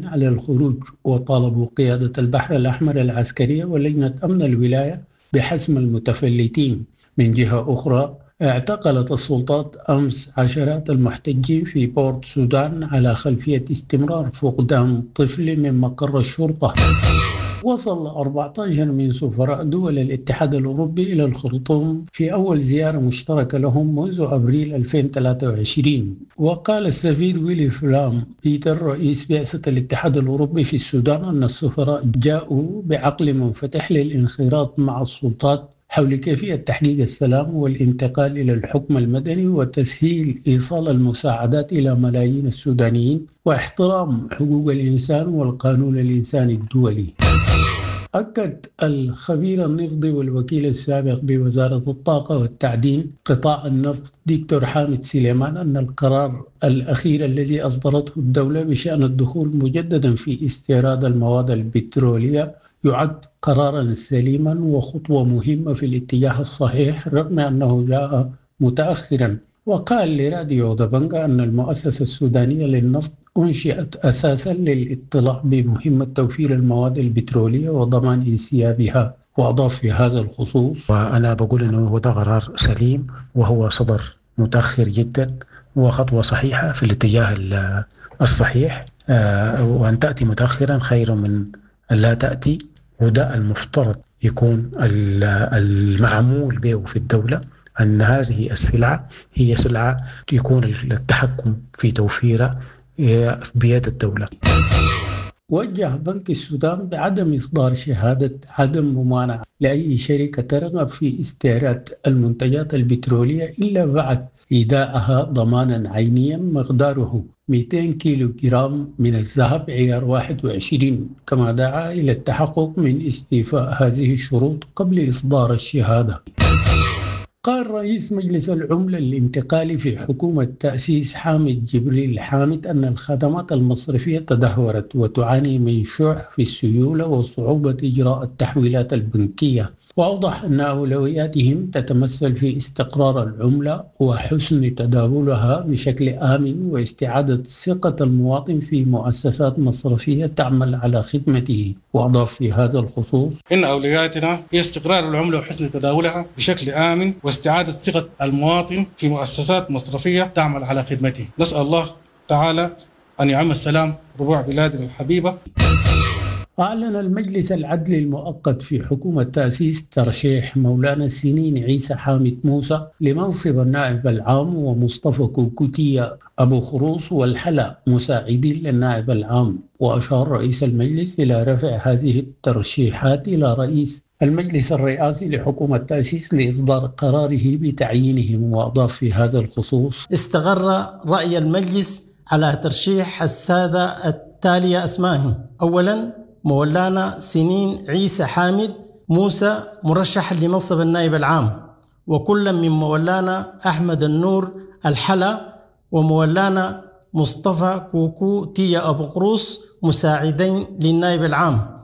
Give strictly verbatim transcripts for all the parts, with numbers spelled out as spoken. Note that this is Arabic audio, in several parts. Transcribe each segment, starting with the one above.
على الخروج، وطالبوا قيادة البحر الأحمر العسكرية ولجنة أمن الولاية بحسم المتفلتين. من جهة أخرى، اعتقلت السلطات أمس عشرات المحتجين في بورت سودان على خلفية استمرار فقدان طفل من مقر الشرطة. وصل أربعة عشر من سفراء دول الاتحاد الأوروبي إلى الخرطوم في أول زيارة مشتركة لهم منذ أبريل ألفين وثلاثة وعشرين. وقال السفير ويلي فلام بيتر رئيس بعثة الاتحاد الأوروبي في السودان أن السفراء جاءوا بعقل منفتح للانخراط مع السلطات حول كيفية تحقيق السلام والانتقال إلى الحكم المدني وتسهيل إيصال المساعدات إلى ملايين السودانيين واحترام حقوق الإنسان والقانون الإنساني الدولي. أكد الخبير النفطي والوكيل السابق بوزارة الطاقة والتعدين قطاع النفط دكتور حامد سليمان أن القرار الأخير الذي أصدرته الدولة بشأن الدخول مجددا في استيراد المواد البترولية يعد قرارا سليما وخطوة مهمة في الاتجاه الصحيح رغم أنه جاء متأخرا. وقال لراديو دبنجا أن المؤسسة السودانية للنفط أنشئت أساسا للاطلاع بمهمة توفير المواد البترولية وضمان انسيابها. وأضاف في هذا الخصوص: وأنا بقول أنه هو ده قرار سليم وهو صدر متأخر جدا وخطوة صحيحة في الاتجاه الصحيح، وأن تأتي متأخرا خير من أن لا تأتي. وده المفترض يكون المعمول به في الدولة، أن هذه السلعة هي سلعة يكون التحكم في توفيرها بيد الدولة. وجه بنك السودان بعدم إصدار شهادة عدم ممانعة لأي شركة ترغب في استيراد المنتجات البترولية إلا بعد إيداعها ضمانا عينيا مقداره مئتين كيلو جرام من الذهب عيار واحد وعشرين، كما دعا إلى التحقق من استيفاء هذه الشروط قبل إصدار الشهادة. قال رئيس مجلس العملة الانتقالي في حكومة تأسيس حامد جبريل حامد أن الخدمات المصرفية تدهورت وتعاني من شح في السيولة وصعوبة إجراء التحويلات البنكية. وأوضح أن أولوياتهم تتمثل في استقرار العملة وحسن تداولها بشكل آمن واستعادة ثقة المواطن في مؤسسات مصرفية تعمل على خدمته. وأضاف في هذا الخصوص: إن أولوياتنا هي استقرار العملة وحسن تداولها بشكل آمن واستعادة ثقة المواطن في مؤسسات مصرفية تعمل على خدمته. نسأل الله تعالى أن يعم السلام ربوع بلادنا الحبيبة. أعلن المجلس العدلي المؤقت في حكومة تأسيس ترشيح مولانا سنين عيسى حامد موسى لمنصب النائب العام ومصطفى كوكوتية أبو خروص والحلا مساعدين للنائب العام. وأشار رئيس المجلس إلى رفع هذه الترشيحات إلى رئيس المجلس الرئاسي لحكومة تأسيس لإصدار قراره بتعيينهم. وأضاف في هذا الخصوص: استقر رأي المجلس على ترشيح السادة التالية أسمائهم: أولاً مولانا سنين عيسى حامد موسى مرشح لمنصب النائب العام، وكل من مولانا أحمد النور الحلا ومولانا مصطفى كوكو تيا أبو قروس مساعدين للنائب العام.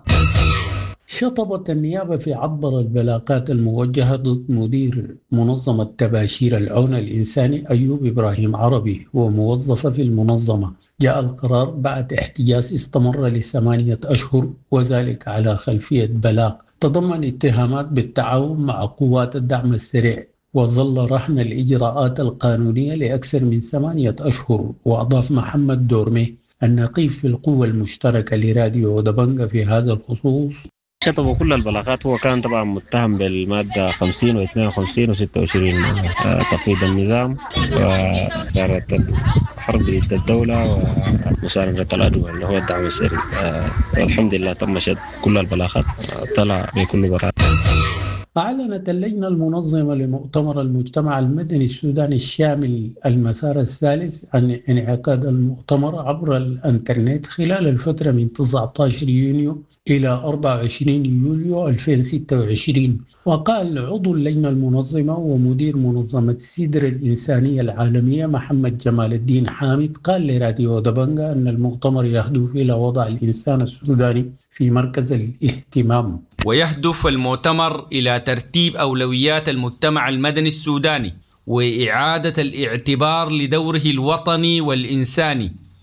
شطبت النيابة في عبر البلاغات الموجهة ضد مدير منظمة تباشير العون الإنساني أيوب إبراهيم عربي وموظفة في المنظمة. جاء القرار بعد احتجاز استمر لثمانية أشهر، وذلك على خلفية بلاغ تضمن اتهامات بالتعاون مع قوات الدعم السريع، وظل رهن الإجراءات القانونية لأكثر من ثمانية أشهر. وأضاف محمد دورمي النقيب في القوة المشتركة لراديو دبنجا في هذا الخصوص: شطبوا كل البلاغات. هو كان طبعا متهم بالمادة خمسين واثنين وخمسين وستة وعشرين تقييد النظام وإثارة الحرب ضد الدولة ومساندة العدو اللي هو الدعم السريع. والحمد لله تم شد كل البلاغات، طلع بكل براءة. أعلنت اللجنة المنظمة لمؤتمر المجتمع المدني السوداني الشامل المسار الثالث عن انعقاد المؤتمر عبر الإنترنت خلال الفترة من تسعة عشر يونيو إلى أربعة وعشرين يوليو ألفين وستة وعشرين. وقال عضو اللجنة المنظمة ومدير منظمة السدر الإنسانية العالمية محمد جمال الدين حامد قال لراديو دبنجا أن المؤتمر يهدف إلى وضع الإنسان السوداني في مركز الاهتمام. ويهدف المؤتمر إلى ترتيب أولويات المجتمع المدني السوداني وإعادة الاعتبار لدوره الوطني والإنساني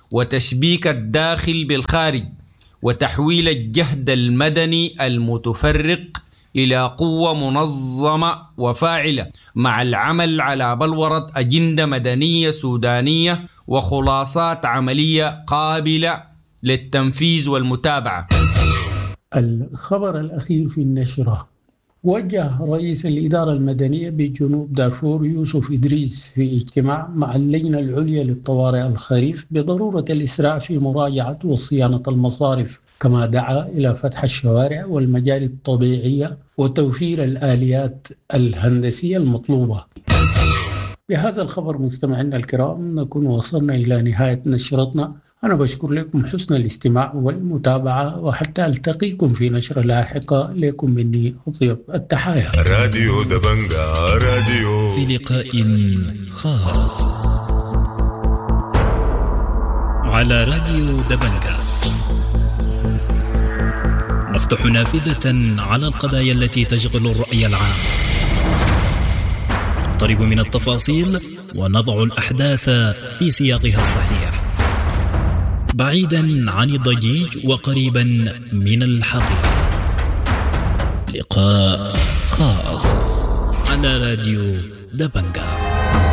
وتشبيك الداخل بالخارج وتحويل الجهد المدني المتفرق إلى قوة منظمة وفاعلة مع العمل على بلورة أجندة مدنية سودانية وخلاصات عملية قابلة للتنفيذ والمتابعة. الخبر الأخير في النشرة: وجه رئيس الإدارة المدنية بجنوب دارفور يوسف إدريس في اجتماع مع اللجنة العليا للطوارئ الخريف بضرورة الإسراع في مراجعة وصيانة المصارف، كما دعا إلى فتح الشوارع والمجاري الطبيعية وتوفير الآليات الهندسية المطلوبة. بهذا الخبر مستمعينا الكرام نكون وصلنا إلى نهاية نشرتنا. أنا بشكر لكم حسن الاستماع والمتابعة، وحتى ألتقيكم في نشرة لاحقة. لكم مني أطيب التحايا. راديو دبنجا راديو في لقاء خاص على راديو دبنجا نفتح نافذة على القضايا التي تشغل الرأي العام، نقترب من التفاصيل ونضع الأحداث في سياقها الصحيح، بعيدا عن الضجيج وقريبا من الحقيقة. لقاء خاص على راديو دبنجا.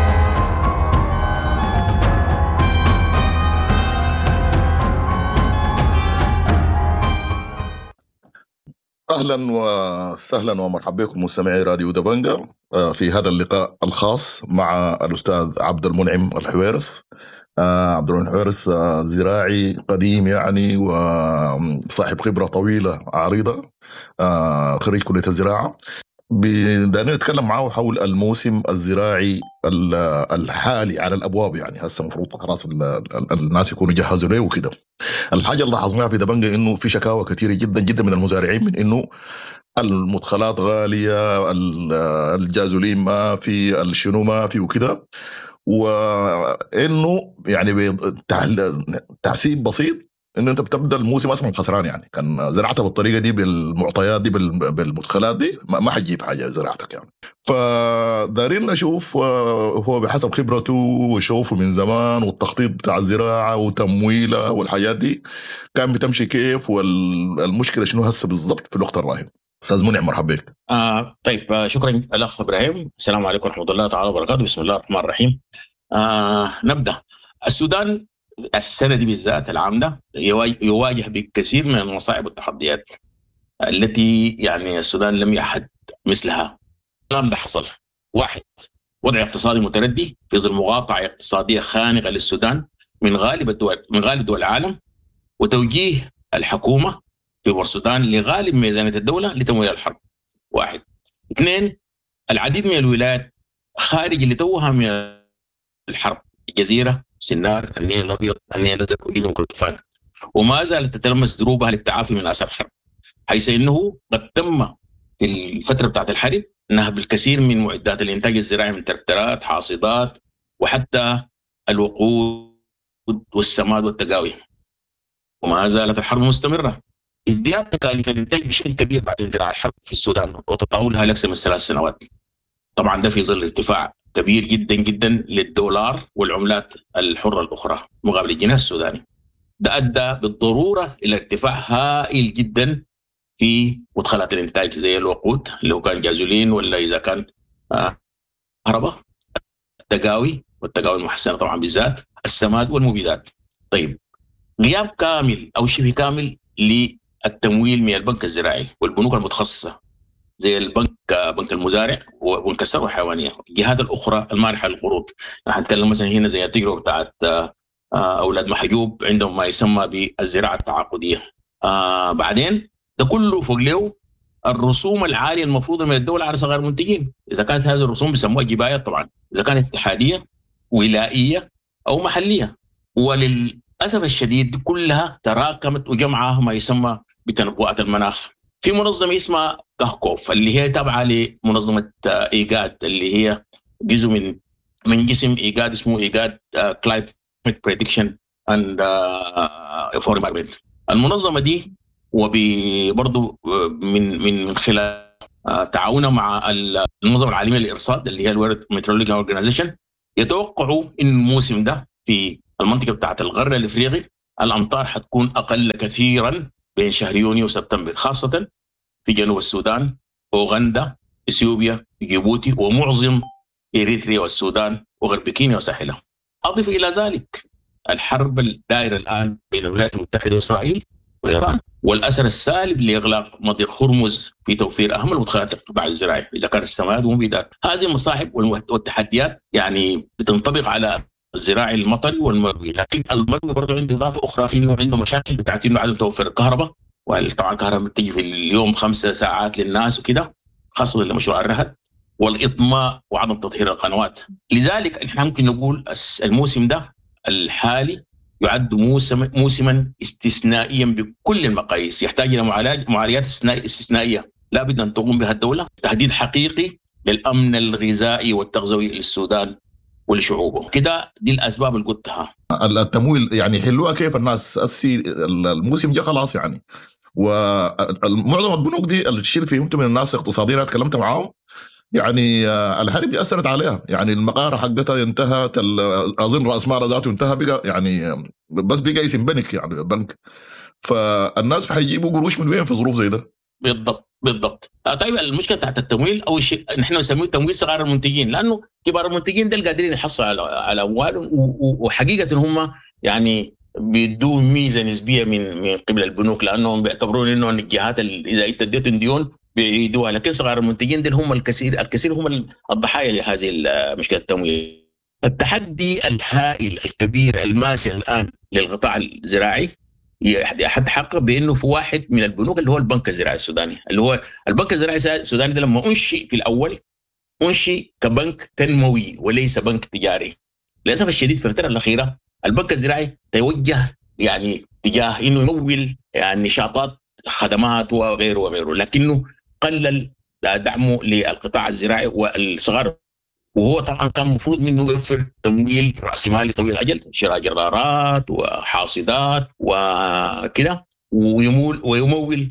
أهلا وسهلا ومرحبا بكم مستمعي راديو دبنجا في هذا اللقاء الخاص مع الأستاذ عبد المنعم الحويرس. عبد المنعم الحويرس زراعي قديم يعني وصاحب خبرة طويلة عريضة، خريج كلية الزراعة. بدنا نتكلم معه حول الموسم الزراعي الحالي على الأبواب، يعني هسه المفروض خلاص الناس يكونوا جهزوا له وكده. الحاجة اللي لاحظناها في دبنجا إنه في شكاوى كثيرة جدا جدا من المزارعين من إنه المدخلات غالية، الجازولين ما في، الشنو ما في وكده، وإنه يعني تحسيب بسيط إنه أنت بتبدأ الموسم أصلا خسران. يعني كان زراعتها بالطريقة دي بالمعطيات دي بالمدخلات دي ما حتجيب حاجة زراعتك يعني. فدارين نشوف هو بحسب خبرته وشوفه من زمان والتخطيط بتاع الزراعة وتمويلها والحاجات دي كان بتمشي كيف، والمشكلة شنو هسه بالضبط في الوقت الراهن. أستاذ منعم مرحبا بك. آه طيب آه شكرا الأخ إبراهيم. السلام عليكم ورحمة الله تعالى وبركاته. بسم الله الرحمن الرحيم. آه نبدأ. السودان السنة دي بالذات العام ده يواجه بكثير من المصاعب والتحديات التي يعني السودان لم يحد مثلها. الكلام ده حصل: واحد، وضع اقتصادي متردي في ظل مقاطعة اقتصادية خانقة للسودان من غالب الدول من غالب دول العالم، وتوجيه الحكومة في بورسودان لغالب ميزانية الدولة لتمويل الحرب. واحد. اثنين، العديد من الولايات خارج اللي توها من الحرب: الجزيرة، سنار، النيل الأبيض، النيل الأزرق، وجيزة وكردفان، وما زالت تتلمس دروبها للتعافي من آثار الحرب، حيث إنه قد تم في الفترة بتاعت الحرب نهب الكثير من معدات الإنتاج الزراعي من تركترات، حاصدات، وحتى الوقود والسماد والتقاوي. وما زالت الحرب مستمرة. ازدياد تكاليف الإنتاج بشكل كبير بعد اندلاع الحرب في السودان وتطاولها لأكثر من ثلاث سنوات. طبعا ده في ظل ارتفاع كبير جدا جدا للدولار والعملات الحرة الأخرى مقابل الجنيه السوداني. ده أدى بالضرورة إلى ارتفاع هائل جدا في مدخلات الإنتاج زي الوقود اللي هو كان جازولين، ولا إذا كان كهرباء، التقاوي والتقاوي المحسنة طبعا بالذات، السماد والمبيدات. طيب، غياب كامل أو شبه كامل للتمويل من البنك الزراعي والبنوك المتخصصة زي البنك بنك المزارع وبنك الثروة الحيوانية، الجهات الأخرى المانحة للقروض. نحن نتكلم مثلا هنا زي التجربة بتاعت أولاد محجوب عندهم ما يسمى بالزراعة التعاقدية. آه بعدين ده كله فوق له الرسوم العالية المفروضة من الدولة على صغار المنتجين. إذا كانت هذه الرسوم بيسموها جبايات طبعا، إذا كانت اتحادية ولائية أو محلية. وللأسف الشديد دي كلها تراكمت وجمعها ما يسمى بتنبؤات المناخ في منظمة اسمها كهكوف، اللي هي تابعة لمنظمة إيجاد، اللي هي جزء من من جسم إيجاد اسمه إيجاد Climate Prediction and for Environment. المنظمة دي وبرضو من من من خلال تعاونها مع المنظمة العالمية للإرصاد اللي هي الورد ميترولوجيكال أورجانيزيشن يتوقعوا إن الموسم ده في المنطقة بتاعت الغرب الإفريقي الأمطار حتكون أقل كثيرا بين شهر يونيو وسبتمبر، خاصة في جنوب السودان، أوغندا، إثيوبيا، جيبوتي، ومعظم إريتريا والسودان وغرب كينيا وساحلها. أضف إلى ذلك الحرب الدائرة الآن بين الولايات المتحدة وإسرائيل وإيران، والأثر السالب لإغلاق مضيق هرمز في توفير أهم المدخلات القطاع الزراعي إذا كان السماد ومبيدات. هذه المصاعب والتحديات يعني بتنطبق على الزراعي المطري والمروي، لكن المروي برضه عنده إضافة أخرى، إنه عنده مشاكل بتاعت إنه عدم توفير الكهرباء، وطبعا الكهرباء بتجي في اليوم خمسة ساعات للناس وكده، خاصة لمشروع الرهد، والإطماء وعدم تطهير القنوات. لذلك احنا ممكن نقول الموسم ده الحالي يعد موسم موسما استثنائيا بكل المقاييس، يحتاج الى معالجات استثنائيه لا بد ان تقوم بها الدوله، تهديد حقيقي للامن الغذائي والتغذوي للسودان ولشعوبه. كده دي الاسباب اللي قلتها. التمويل يعني حلوها كيف الناس السي الموسم جاء خلاص يعني، ومعظم البنوك دي الشيء فيهم من الناس اقتصاديين تكلمت معاهم يعني الحرب دي أثرت عليها، يعني المقارة حقتها انتهت، أظن رأس مالها ذاته انتهى بقى، يعني بس بقى اسم بنك يعني بنك، فالناس حيجيبوا قروش من وين في ظروف زي ده؟ بالضبط بالضبط. طيب المشكلة تحت التمويل أول شيء نحن نسميه تمويل صغار المنتجين، لأنه كبار المنتجين ده قادرين يحصلوا على على أموالهم، وحقيقة هم يعني بيدوا ميزة نسبية من من قبل البنوك، لأنهم بيعتبرون إنه الجهات إذا أنت اديتهم ديون بيعيدوها، لكن صغار المنتجين دول هم الكثير الكثير هم الضحايا لهذه مشكلة التمويل. التحدي الهائل الكبير الماسي الآن للقطاع الزراعي يتحقق بأنه في واحد من البنوك اللي هو البنك الزراعي السوداني، اللي هو البنك الزراعي السوداني ده لما أنشئ في الأول أنشئ كبنك تنموي وليس بنك تجاري. للأسف الشديد في الفترة الأخيرة البنك الزراعي توجه يعني تجاه إنه يمول يعني نشاطات خدمات وغيره وغيره، لكنه قلل دعمه للقطاع الزراعي والصغار، وهو طبعا كان مفروض منه يوفر تمويل رأس مالي طويل الأجل، شراء جرارات وحاصدات وكده، ويمول ويمول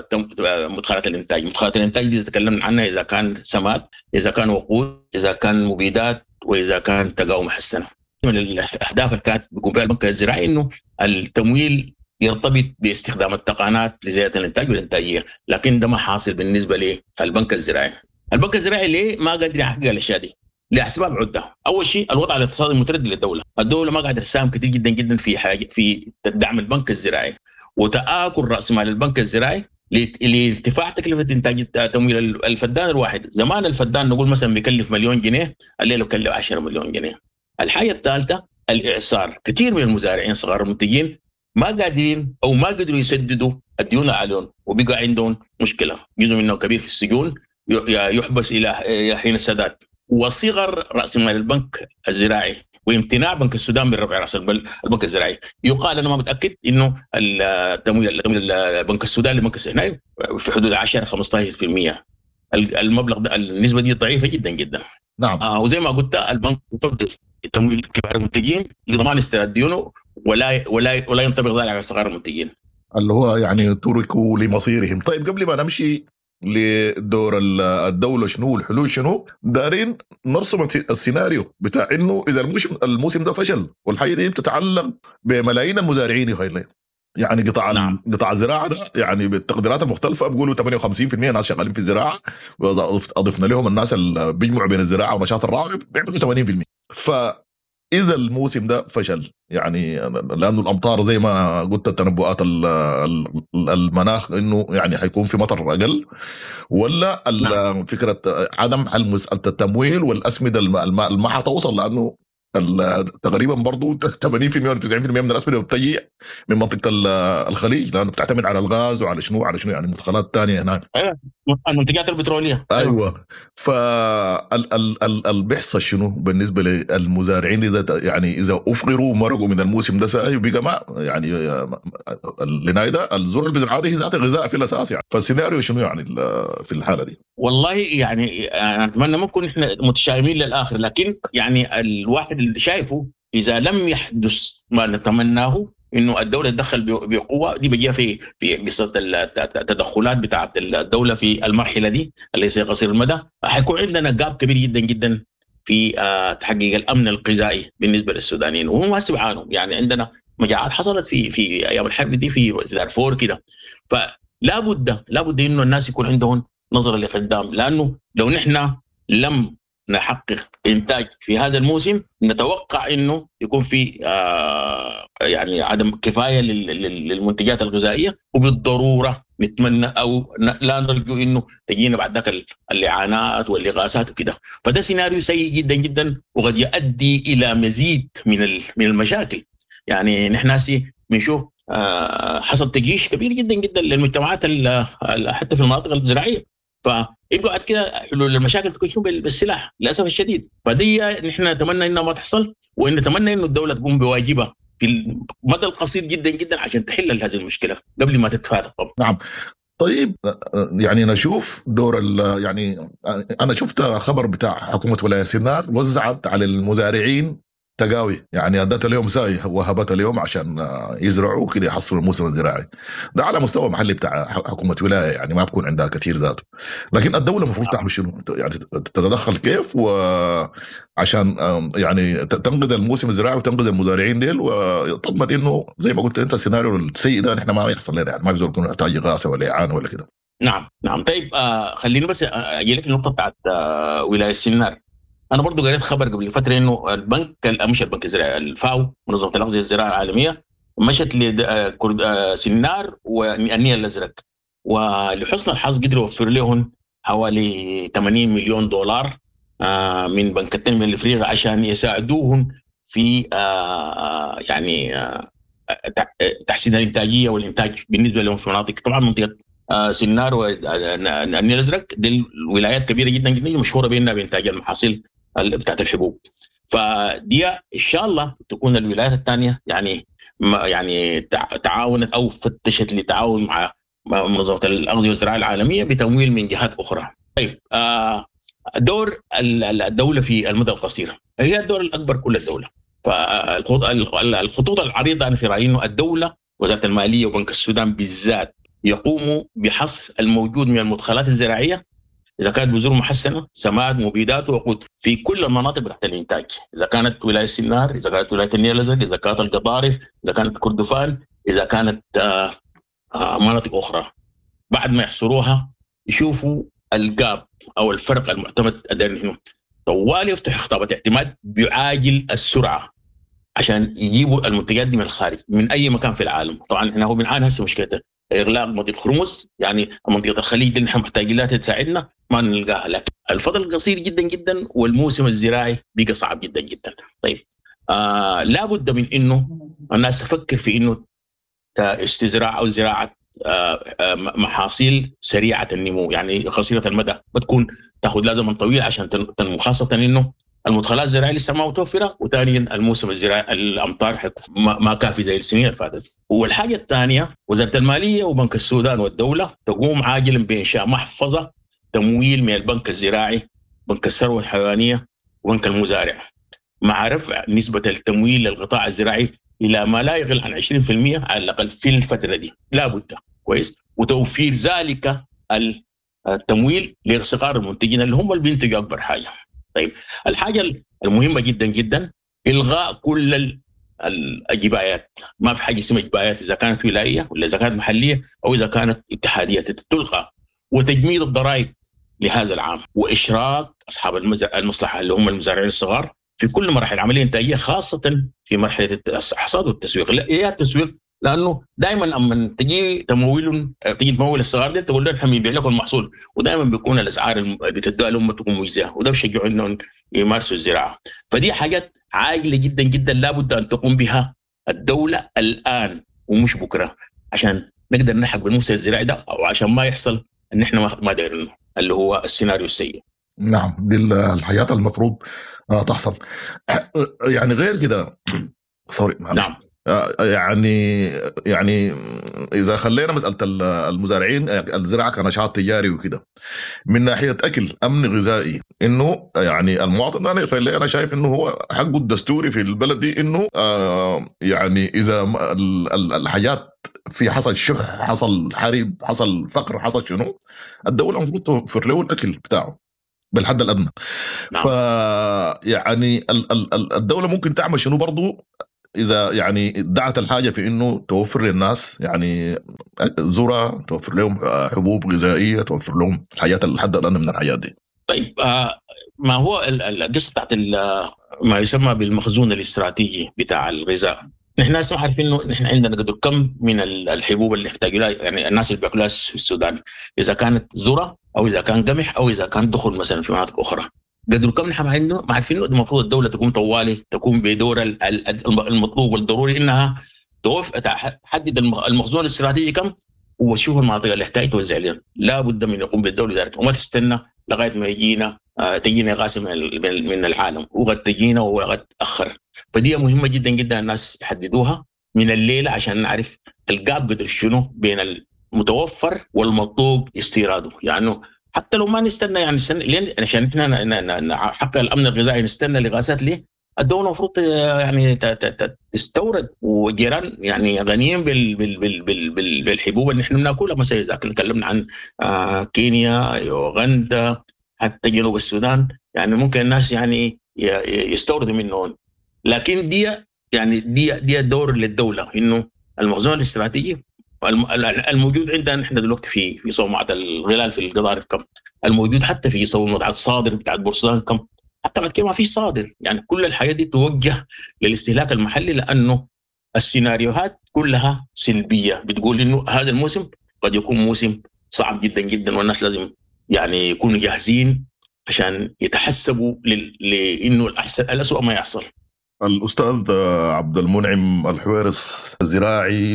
مدخلات الإنتاج. مدخلات الإنتاج دي تكلمنا عنها إذا كان سماد، إذا كان وقود، إذا كان مبيدات، وإذا كان تقاوم محسنة. من الأهداف اللي كانت بيقوم بها البنك الزراعي إنه التمويل يرتبط باستخدام التقنيات لزيادة الإنتاج والإنتاجية، لكن ده ما حاصل بالنسبة للبنك الزراعي. البنك الزراعي ليه ما قادر يحقق الأشياء دي؟ لأسباب عدة. أول شيء الوضع الاقتصادي المتردد للدولة، الدولة ما قادرة تساهم كثير جدا جدا في حاجة في دعم البنك الزراعي، وتآكل رأس مال البنك الزراعي لارتفاع تكلفة إنتاج تمويل الفدان الواحد. زمان الفدان نقول مثلا بيكلف مليون جنيه، الليلة بيكلف عشرة مليون جنيه. الحاجة الثالثة الإعصار، كثير من المزارعين صغار المنتجين ما قادرين أو ما قدروا يسددوا الديون عليهم، وبقى عندهم مشكلة، جزء منه كبير في السجون يحبس إلى حين السداد. وصغر رأس مال البنك الزراعي وامتناع بنك السودان من رفع رأس البنك الزراعي، يقال أنا ما متأكد إنه التمويل البنك السوداني للبنك السوداني في حدود عشرة خمسة عشر بالمئة. المبلغ ده النسبة دي ضعيفة جدا جدا. نعم. آه وزي ما قلت البنك يفضل تمويل كبار المنتجين لضمان استرداد ديونه، ولا ولا ولا ينطبق ذلك على صغار المنتجين اللي هو يعني تركوا لمصيرهم. طيب قبل ما نمشي لدور الدولة شنو الحلول شنو، دارين نرسم السيناريو بتاع انه اذا الموسم الموسم ده فشل، والحاجة دي بتتعلق بملايين المزارعين يخيلين، يعني قطاع نعم. قطاع الزراعة ده يعني بالتقديرات المختلفة بيقولوا ثمانية وخمسين بالمئة ناس شغالين في الزراعة، وإذا أضفنا لهم الناس اللي بيجمعوا بين الزراعة ونشاط الراعي بيعملوا ثمانين بالمئة. فإذا الموسم ده فشل يعني لأنه الأمطار زي ما قلت التنبؤات المناخ إنه يعني هيكون في مطر أقل، ولا نعم. فكرة عدم حل مسألة التمويل والأسمدة ما حتوصل، لأنه تقريبا برضو ثمانين بالمئة ولا تسعين بالمئة من الأسمدة بتجي من منطقة الخليج، لأنه بتعتمد على الغاز وعلى شنو على شنو يعني مدخلات تانية هناك. أيوة المنتجات البترولية. أيوة. فال بيحصل شنو بالنسبة للمزارعين إذا يعني إذا أفقروا مرقوا من الموسم ده ساي وبقى ما يعني لنا ده الزرع البزراعة دي ذات غذاء في الأساس يعني، فالسيناريو شنو يعني في الحالة دي؟ والله يعني أنا أتمنى ما نكون إحنا متشائمين للآخر، لكن يعني الواحد اللي شايفه إذا لم يحدث ما نتمناه إنه الدولة تدخل بقوة، دي بيجيها في في قصة التدخلات بتاعة الدولة في المرحلة دي اللي قصير المدى، حيكون عندنا جاب كبير جدا جدا في آه تحقيق الامن الغذائي بالنسبه للسودانيين، وهم هسه بيعانوا. يعني عندنا مجاعات حصلت في في ايام الحرب دي في دارفور كده. فلا بد لا بد انه الناس يكون عندهم نظره لقدام، لانه لو نحن لم نحقق انتاج في هذا الموسم نتوقع انه يكون في آه يعني عدم كفايه للمنتجات الغذائيه، وبالضروره نتمنى او لا نرجو انه تجينا بعد ذاك الاعانات والاغاثات وكده. فده سيناريو سيء جدا جدا، وقد يؤدي الى مزيد من من المشاكل. يعني نحن هسه بنشوف آه حصل تجيش كبير جدا جدا للمجتمعات حتى في المناطق الزراعيه، فيقعد كده حلول المشاكل تكون شو بالسلاح للاسف الشديد. فدي نحن نتمنى انها ما تحصل، وان نتمنى انه الدوله تقوم بواجبها في المدى القصير جدا جدا عشان تحل هذه المشكله قبل ما تتفادى. نعم. طيب يعني نشوف دور يعني انا شفت خبر بتاع حكومه ولايه سينار وزعت على المزارعين تقاوي، يعني ادت اليوم ساي وهبت اليوم عشان يزرعوا كده يحصلوا الموسم الزراعي ده على مستوى محلي بتاع حكومه ولايه، يعني ما بكون عندها كثير ذاته. لكن الدوله المفروض تعمل شنو؟ يعني تتدخل كيف وعشان يعني تنقذ الموسم الزراعي وتنقذ المزارعين ديل، وتضمن انه زي ما قلت انت السيناريو السيء ده نحن ما يحصل لنا، يعني ما بيزول يكون نحتاج غاثه ولا اعانه ولا كده. نعم نعم. طيب آه خليني بس اجي لك النقطه بتاعت آه ولايه سينار. أنا برضو قريت خبر قبل فترة إنه البنك مش البنك الزراعي الفاو منظمة الأغذية الزراعية العالمية مشت لسينار والنيل الأزرق، ولحسن الحظ قدروا يوفر لهم حوالي ثمانين مليون دولار من بنك التنمية الإفريقي عشان يساعدوهم في يعني تحسين الإنتاجية والإنتاج بالنسبة لهم في مناطق. طبعا منطقة سينار والنيل الأزرق دي الولايات كبيرة جدا جدا مشهورة بأنها بإنتاج المحاصيل بتاعت الحبوب. فدي إن شاء الله تكون الولايات الثانية يعني يعني تعاونت أو فتشت لتعاون مع منظمة الأغذية والزراعة العالمية بتمويل من جهات أخرى. طيب دور الدولة في المدى القصير هي الدور الأكبر كل الدولة. فالخطوط العريضة أنا في رأيي إنه الدولة وزارة المالية وبنك السودان بالذات يقوموا بحص الموجود من المدخلات الزراعية، إذا كانت بذور محسنة، سماد، مبيدات، ووقود في كل المناطق تحت الإنتاج، إذا كانت ولاية سينار، إذا كانت ولاية النيل الأزرق، إذا كانت القطارف، إذا كانت كردفان، إذا كانت آآ آآ مناطق أخرى. بعد ما يحصروها يشوفوا الجاب أو الفرق المعتمد أدري طوال يفتح خطابة اعتماد بعاجل السرعة عشان يجيبوا المنتجات دي من الخارج من أي مكان في العالم. طبعا إحنا هو بنعاني هسه مشكلة إغلاق منطقة هرمز، يعني منطقة الخليج اللي نحن محتاجين لها تساعدنا ما نلقاها، لكن الفضل قصير جدا جدا والموسم الزراعي بقى صعب جدا جدا. طيب آه لابد من إنه الناس تفكر في إنه استزراع أو زراعة آه آه محاصيل سريعة النمو، يعني قصيرة المدى، بتكون تأخذ لازم طويل عشان تنمو، خاصة إنه المدخلات الزراعية لسه ما متوفرة، وثانيا الموسم الزراعي الأمطار ما كافي زي السنين اللي فاتت. والحاجة الثانية وزارة المالية وبنك السودان والدولة تقوم عاجلا بإنشاء محفظة تمويل من البنك الزراعي، بنك الثروة الحيوانية وبنك المزارع، مع رفع نسبة التمويل للقطاع الزراعي إلى ما لا يقل عن عشرين بالمئة على الأقل في الفترة دي، لا بد كويس، وتوفير ذلك التمويل لصغار المنتجين اللي هم اللي بينتجوا أكبر حاجة. طيب الحاجة المهمة جدا جدا إلغاء كل الجبايات، ما في حاجة اسمها جبايات إذا كانت ولاية ولا إذا كانت محلية أو إذا كانت اتحادية تلغى، وتجميد الضرائب لهذا العام، وإشراك أصحاب المصلحة اللي هم المزارعين الصغار في كل مراحل العملية الإنتاجية، خاصة في مرحلة الحصاد والتسويق. لا التسويق لأنه دائما لما تجي تمويل تجي تمويل الصغار دي تقول لهم احنا بنبيع لكم المحصول، ودائما بيكون الأسعار اللي بتدوها لهم تكون مجزية، وده بيشجعوا إنهم يمارسوا الزراعة. فدي حاجات عاجلة جدا جدا لابد أن تقوم بها الدولة الآن ومش بكرة، عشان نقدر نلحق بالموسم الزراعي ده، أو عشان ما يحصل إن احنا ما دايرينه اللي هو السيناريو السيء. نعم، دي الحياة المفروض تحصل. يعني غير كده سوري نعم يعني يعني إذا خلينا مسألة المزارعين الزراعة كنشاط تجاري وكده من ناحية أكل أمن غذائي، إنه يعني المواطن أنا خلي أنا شايف إنه هو حقه الدستوري في البلد دي، إنه آه يعني إذا الحاجات في حصل شح، حصل حرب، حصل فقر، حصل شنو، الدولة المفروض توفر له الأكل بتاعه. بالحد الأدنى. نعم. فيعني الدولة ممكن تعمل شنو برضو إذا يعني دعت الحاجة في إنه توفر للناس يعني ذرة، توفر لهم حبوب غذائية، توفر لهم الحاجات الحد الأدنى من الحاجات دي. طيب آه ما هو القصة بتاعت ما يسمى بالمخزون الاستراتيجي بتاع الغذاء؟ نحن ناس عارفين إنه نحن عندنا قدر كم من الحبوب اللي نحتاج لها، يعني الناس اللي بياكلوها في السودان، إذا كانت ذرة أو إذا كان قمح أو إذا كان دخل مثلا في مناطق أخرى، قدر كم نحن عندنا ما عارفين إنه المفروض الدولة تقوم طوالي تقوم بدور المطلوب والضروري إنها تحدد المخزون الاستراتيجي كم وتشوف المناطق اللي يحتاج توزع لنا. لا بد من يقوم بالدولة ذلك وما تستنى لغاية ما يجينا آه تجينا غاز من العالم، وقد تجينا وقد تأخر. فدي مهمة جدا جدا الناس يحددوها من الليلة عشان نعرف الجاب قدر شنو بين المتوفر والمطلوب استيراده. يعني حتى لو ما نستنى يعني نستنى عشان احنا نحقق الأمن الغذائي نستنى لغازات ليه؟ الدولة المفروض يعني تستورد، وجيران يعني غنيين بال بال بال بال بال بالحبوب اللي نحن بناكلها. مثلا إذا تكلمنا عن آه كينيا، يوغندا، حتى جنوب السودان، يعني ممكن الناس يعني يستوردوا منه. لكن دي يعني دي دي دور للدولة إنه المخزون الاستراتيجي الموجود عندنا نحن دلوقتي في في صومعة الغلال في القضارف كم، الموجود حتى في صومعة الصادر بتاع البورسودان كم، حتى بعد كده ما في صادر. يعني كل الحاجات دي توجه للاستهلاك المحلي، لأنه السيناريوهات كلها سلبية بتقول إنه هذا الموسم قد يكون موسم صعب جدا جدا، والناس لازم يعني يكونوا جاهزين عشان يتحسبوا لإنه الأحسن الأسوأ ما يحصل. الأستاذ عبد المنعم الحويرس، الزراعي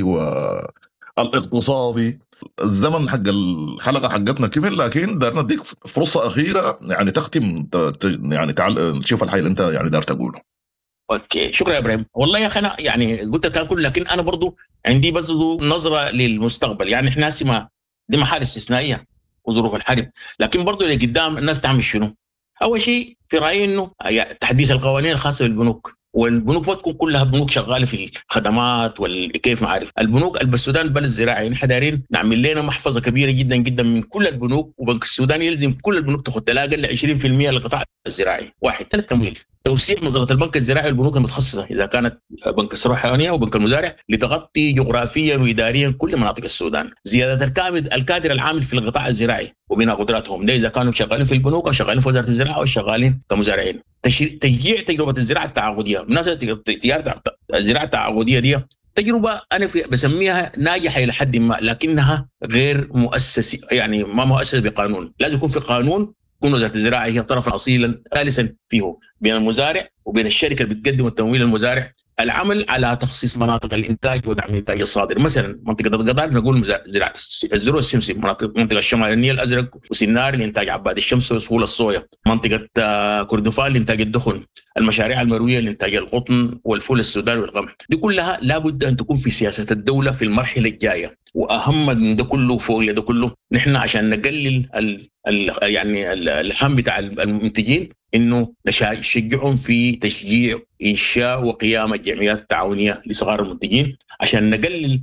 والاقتصادي، الزمن حق الحلقة حقتنا كمل، لكن دارنا نديك فرصة أخيرة يعني تختم يعني تعال تشوف الحي اللي أنت يعني دار تقوله. أوكي، شكرا يا إبراهيم. والله يا أخي أنا يعني قلت تاكل، لكن أنا برضو عندي بس نظرة للمستقبل. يعني إحنا سما دي محال استثنائية وظروف الحرب، لكن برضو اللي قدام الناس تعمل شنو؟ أول شيء في رأيي إنه تحديث القوانين الخاصة بالبنوك، والبنوك ما تكون كلها بنوك شغاله في الخدمات والكيف معارف. البنوك السودان بلد زراعي، نحن دايرين نعمل لنا محفظه كبيره جدا جدا من كل البنوك، وبنك السودان يلزم كل البنوك تاخذ لا اقل عشرين بالمئة للقطاع الزراعي. واحد، ثلاث، تمويل، توسيع نظره البنك الزراعي والبنوك المتخصصه اذا كانت بنك الثروه الحيوانيه وبنك المزارع لتغطي جغرافيا واداريا كل مناطق السودان. زياده الكادر الكادر العامل في القطاع الزراعي وبناء قدراتهم، ده اذا كانوا شغالين في البنوك او شغالين في وزاره الزراعه او شغالين كمزارعين. تشجيع تجربه الزراعه التعاقديه. مناسبه تجاره الزراعه التعاقديه دي تجربه انا بسميها ناجحه الى حد ما، لكنها غير مؤسسه، يعني ما مؤسسه بقانون. لازم يكون في قانون، تكون وزاره الزراعه هي طرفا اصيلا ثالثا فيه بين المزارع وبين الشركه اللي بتقدم التمويل للمزارع، العمل على تخصيص مناطق الانتاج ودعم الانتاج الصادر. مثلا منطقه القضارف نقول زراعه الزروع السمسم، منطقه الشمال النيل الازرق وسنار لانتاج عباد الشمس وسهول الصويا، منطقه كردفان لانتاج الدخن، المشاريع المرويه لانتاج القطن والفول السوداني والقمح. دي كلها لابد ان تكون في سياسه الدوله في المرحله الجايه. واهم من ده كله فوق ده كله نحن عشان نقلل ال ال يعني الهم بتاع المنتجين انه نشجعهم في تشجيع انشاء وقيام الجمعيات التعاونيه لصغار المنتجين عشان نقلل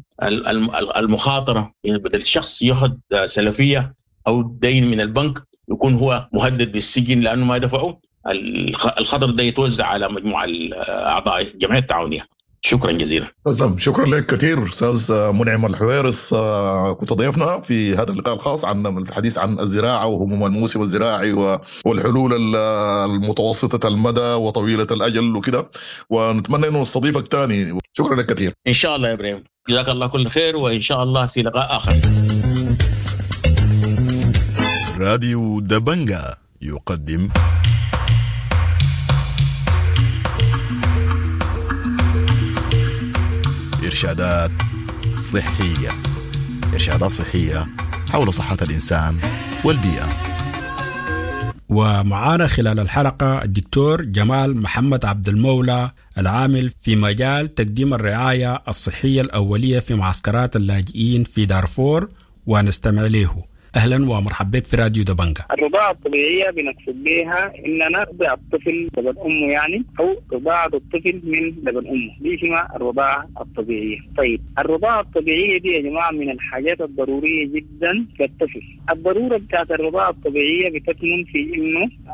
المخاطره. يعني بدل الشخص ياخذ سلفيه او دين من البنك يكون هو مهدد بالسجن لانه ما دفعه، الخطر ده يتوزع على مجموعه اعضاء الجمعيه التعاونيه. شكرا جزيلا. تسلم، شكرا لك كثير استاذ منعم الحويرس. كنت ضيفنا في هذا اللقاء الخاص عن الحديث عن الزراعه وهموم الموسم الزراعي والحلول المتوسطه المدى وطويله الاجل وكده، ونتمنى انه نستضيفك ثاني. شكرا لك كثير. ان شاء الله يا ابراهيم، جزاك الله كل خير، وان شاء الله في لقاء اخر. راديو دبنجا يقدم إرشادات صحية، إرشادات صحية حول صحة الإنسان والبيئة. ومعانا خلال الحلقة الدكتور جمال محمد عبد المولى، العامل في مجال تقديم الرعاية الصحية الأولية في معسكرات اللاجئين في دارفور، ونستمع له. أهلا ومرحبا في راديو دبنجا. الرضاعة الطبيعية بنقصد بها إننا نرضع الطفل لبن أمه، يعني أو رضاعة الطفل من لبن أمه، دي اسمها الرضاعة الطبيعية. طيب الرضاعة الطبيعية دي يا جماعة من الحاجات الضرورية جدا للطفل. الضرورة بتاعت الرضاعة الطبيعية بتكمن في إنه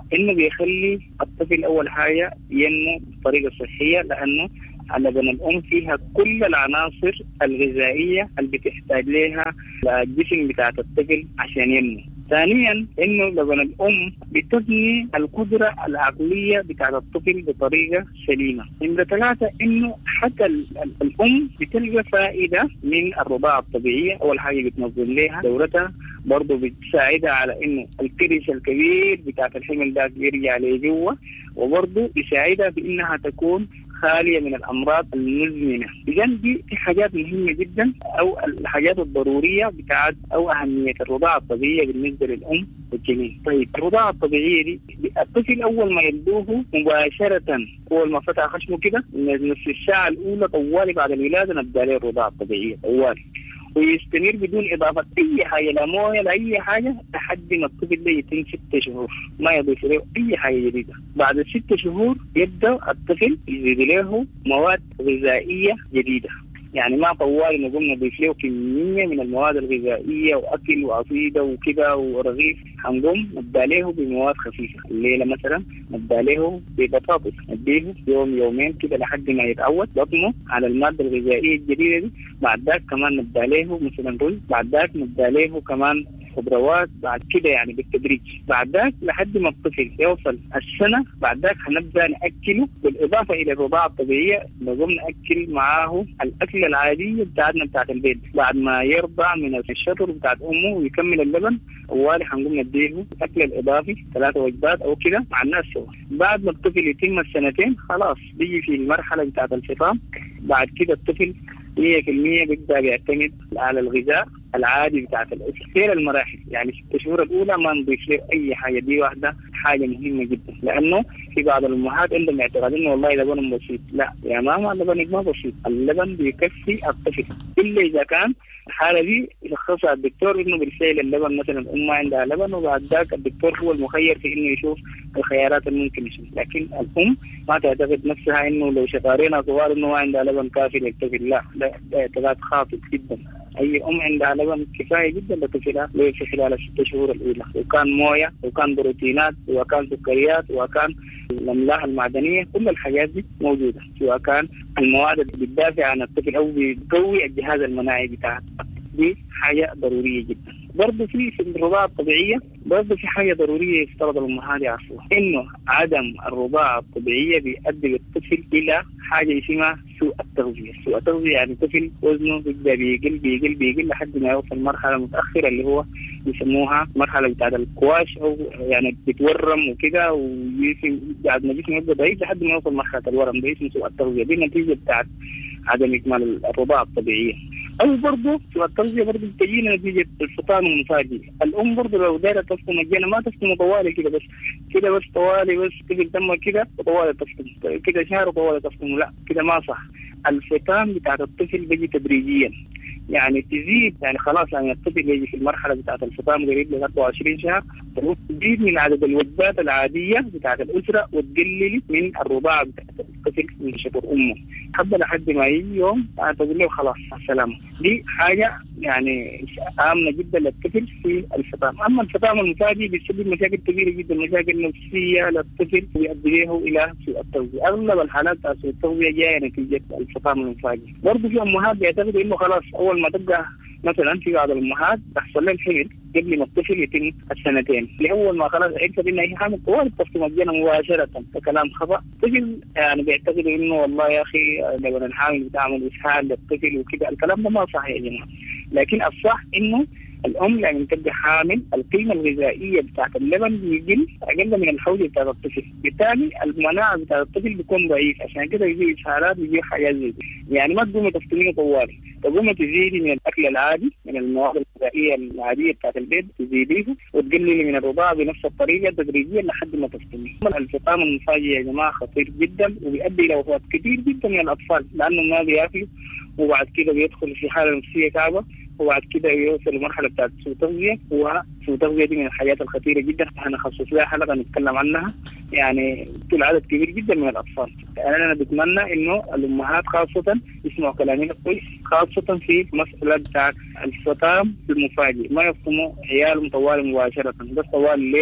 إنه بيخلي الطفل أول حاجة ينمو بطريقة صحية، لأنه لبن الأم فيها كل العناصر الغذائية اللي بتحتاج لها الجسم بتاع الطفل عشان ينمو. ثانيا إنه لبن الأم بتبني القدرة العقلية بتاع الطفل بطريقة سليمة. نمرة ثلاثة إنه حتى الأم بتلقى فائدة من الرضاعة الطبيعية. أول حاجة بتنظم لها دورتها، برضه بتساعدها على إنه الكرش الكبير بتاع الحمل ده يرجع لجوه، وبرضه بيساعدها بإنها تكون خالية من الأمراض المزمنة. بجانب دي في حاجات مهمة جدا أو الحاجات الضرورية بتاعت أو أهمية الرضاعة الطبيعية بالنسبة للأم والجنين. طيب الرضاعة الطبيعية دي الطفل أول ما يلدوه مباشرة، أول ما فتح خشمه كده نصف الساعة الأولى طوالي بعد الولادة نبدأ له الرضاعة الطبيعية طوالي، ويستمر بدون إضافة أي حاجة، لا موية لا أي حاجة، لحد ما الطفل ده يتم ستة شهور ما يضيف له أي حاجة جديدة. بعد ستة شهور يبدأ الطفل يزيد له مواد غذائية جديدة، يعني ما طوال نقوم نضيف له كمية من المواد الغذائية وأكل وعصيدة وكده ورغيف، هنقوم نبدأ له بمواد خفيفة. الليلة مثلا نبدأ له ببطاطس، نديه يوم يومين كده لحد ما يتعود بطنه على المادة الغذائية الجديدة دي. بعد ذاك كمان نبدأ له مثلا رز، بعد ذاك نبدأ له كمان خضروات، بعد كده يعني بالتدريج. بعد ذاك لحد ما الطفل يوصل السنة، بعد ذاك هنبدأ نأكله بالإضافة إلى الرضاعة الطبيعية، نقوم نأكل معاه الأكل العادية بتاعتنا بتاعت البيت. بعد ما يرضع من الشطر بتاعت أمه ويكمل اللبن، أولي هنقوم نديه الأكل الإضافي ثلاثة وجبات أو كده مع الناس سوا. بعد ما الطفل يتم السنتين خلاص بيجي في المرحلة بتاعت الفطام. بعد كده الطفل مية في المية بيبدأ بيعتمد على الغذاء العادي بتاعت الأسرة في المراحل، يعني ست شهور الأولى ما نضيف له أي حاجة. دي واحدة حاجة مهمة جدا، لأنه في بعض الأمهات عندهم اعتقاد إنه والله لبن بسيط. لا يا ماما، اللبن ما بسيط، اللبن بيكفي الطفل إلا إذا كان الحالة دي يشخصها الدكتور إنه برسائل اللبن مثلا الأم عندها لبن، وبعد ذاك الدكتور هو المخير في إنه يشوف الخيارات اللي ممكن يشوف. لكن الأم ما تعتقد نفسها إنه لو شقارينا صغار إنه ما عندها لبن كافي للطفل. لا، ده اعتقاد خاطئ جدا. أي أم عندها لبن كفاية جدا لطفلها في خلال الست شهور الأولى، وكان موية وكان بروتينات وكان سكريات وكان الأملاح المعدنية، كل الحاجات دي موجودة، سواء كان المواد اللي بتدافع عن الطفل أو بتقوي الجهاز المناعي بتاعه. دي حاجة ضرورية جدا. برضه في في الرضاعة الطبيعية برضه في حاجة ضرورية يفترض الأمهات يعرفوها، إنه عدم الرضاعة الطبيعية بيؤدي الطفل إلى حاجة اسمها سوء التغذية. سوء التغذية يعني طفل وزنه بيبدأ بيقل بيقل بيقل لحد ما يوصل مرحلة متأخرة اللي هو يسموها مرحلة بتاعت الكواش، أو يعني بتورم وكده، ويجي بعد ما جسمه يبدأ ضعيف لحد ما يوصل مرحلة الورم. ده اسمه سوء التغذية، دي نتيجة بتاعت عدم إكمال الرضاعة الطبيعية. أو برضه سوء التغذية برضه بتجينا نتيجة الفطام المفاجئ. الأم برضه لو دايرة تفطم مجانا ما تفطم طوالي كده بس كده بس طوالي بس تقل دمها كده وطوالي تفطم كده شهر وطوالي تفطم، لا كده ما صح. الفطام بتاعت الطفل بيجي تدريجيا، يعني تزيد، يعني خلاص يعني الطفل يجي في المرحلة بتاعت الفطام قريب ل أربعة وعشرين شهر، تزيد من عدد الوجبات العادية بتاعت الأسرة وتقلل من الرضاعة بتاعت الطفل من شطر أمه حتى لحد ما يجي يوم تقول له خلاص السلامة. دي حاجة يعني آمنة جدا للطفل في الفطام. أما الفطام المفاجئ بيسبب مشاكل كبيرة جدا، مشاكل نفسية للطفل ويؤدي له إلى سوء التغذية. أغلب الحالات بتاعت سوء التغذية جاية نتيجة الفطام المفاجئ. برضه في أمهات بيعتقدوا إنه خلاص أول ما تبقى مثلا في بعض الأمهات تحصل لها الحمل قبل ما الطفل يتم السنتين، لأول ما خلاص عرفت إنها هي حامل طوال تفطم مجانا مباشرة. كلام خطأ. الطفل يعني بيعتقدوا إنه والله يا أخي لو الحامل بتعمل إسهال للطفل وكده، الكلام ده ما صحيح يا جماعة. لكن الصح إنه الأم لما تبقى حامل القيمة الغذائية بتاعت اللبن بيقل أقل من الحوض بتاعت الطفل، بالتالي المناعة بتاعت الطفل بيكون ضعيف، عشان كده يجي إسهالات ويجي حاجات زي دي. يعني ما تقومي تفطميه طوالي، تقومي تزيدي من الأكل العادي، من المواد الغذائية العادية بتاعت البيت تزيديه، وتقللي من الرضاعة بنفس الطريقة تدريجيا لحد ما تفطميه. الفطام المفاجئ يا جماعة خطير جدا وبيؤدي إلى وفاة كثير جدا من الأطفال، لأنه ما بياكلوا وبعد كده بيدخل في حالة نفسية صعبة، وبعد كده يوصل لمرحلة بتاعت سوء تغذية. وسوء تغذية دي من الحاجات الخطيرة جدا، هنخصص لها حلقة نتكلم عنها، يعني كل عدد كبير جدا من الأطفال. يعني أنا بتمنى إنه الأمهات خاصة يسمعوا كلامنا كويس، خاصة في مسألة بتاعت الفطام المفاجئ، ما يفطموا عيالهم طوال مباشرة، بس طوال الليلة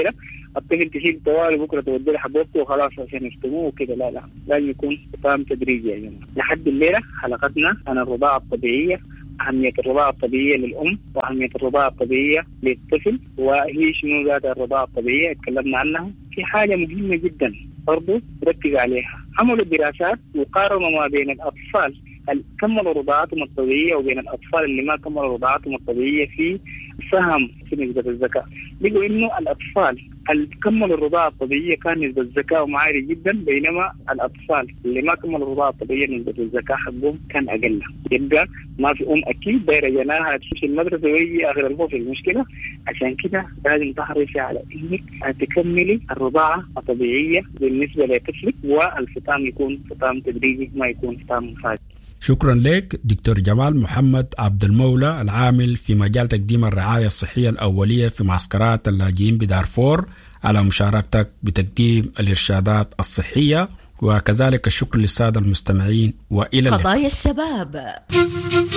الطفل تشيل طوالي بكره تودي له حبوبته وخلاص عشان يفتموه وكده، لا لا لازم يكون فطام تدريجي يا جماعه. لحد الليله حلقتنا عن الرضاعه الطبيعيه، أهمية الرضاعة الطبيعية للأم وأهمية الرضاعة الطبيعية للطفل، وهي شنو ذات الرضاعة الطبيعية اتكلمنا عنها. في حاجة مهمة جدا برضو ركز عليها، عملوا دراسات وقارنوا ما بين الأطفال اللي كملوا رضاعتهم الطبيعية وبين الأطفال اللي ما كملوا رضاعتهم الطبيعية في سهم في نسبة الذكاء. لقوا إنه الأطفال اللي كملوا الرضاعة الطبيعية كان نسبة الذكاء عالية جدا، بينما الأطفال اللي ما كملوا الرضاعة الطبيعية نسبة الذكاء حقهم كان أقل. يبقى ما في أم أكيد دايرة جناها تمشي المدرسة ويجي آخر الفصل المشكلة. عشان كده لازم تحرصي على إنك تكملي الرضاعة الطبيعية بالنسبة لطفلك، والفطام يكون فطام تدريجي ما يكون فطام مفاجئ. شكرا لك دكتور جمال محمد عبد المولى، العامل في مجال تقديم الرعاية الصحية الأولية في معسكرات اللاجئين بدارفور، على مشاركتك بتقديم الإرشادات الصحية. وكذلك الشكر للسادة المستمعين، وإلى اللقاء. قضايا الشباب.